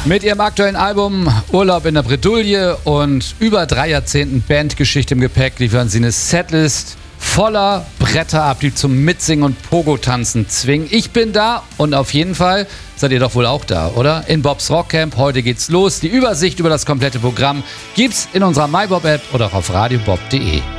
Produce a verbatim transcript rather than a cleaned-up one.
Mit ihrem aktuellen Album Urlaub in der Bredouille und über drei Jahrzehnten Bandgeschichte im Gepäck liefern sie eine Setlist voller Bretter ab, die zum Mitsingen und Pogo-Tanzen zwingen. Ich bin da und auf jeden Fall seid ihr doch wohl auch da, oder? In Bobs Rockcamp, heute geht's los. Die Übersicht über das komplette Programm gibt's in unserer MyBob-App oder auch auf radiobob punkt de.